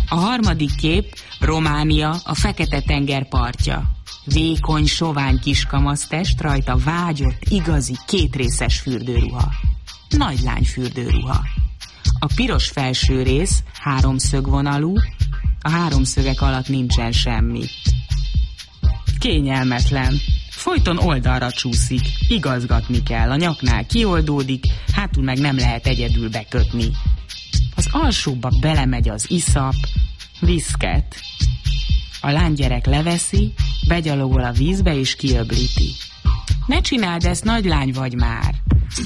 A harmadik kép Románia, a Fekete-tenger partja. Vékony, sovány kiskamasztest, rajta vágyott, igazi, kétrészes fürdőruha. Nagylány fürdőruha. A piros felső rész háromszögvonalú, a háromszögek alatt nincsen semmi. Kényelmetlen. Folyton oldalra csúszik, igazgatni kell, a nyaknál kioldódik, hátul meg nem lehet egyedül bekötni. Az alsóba belemegy az iszap, viszket. A lánygyerek leveszi, begyalogol a vízbe és kiöblíti. Ne csináld ezt, nagylány vagy már!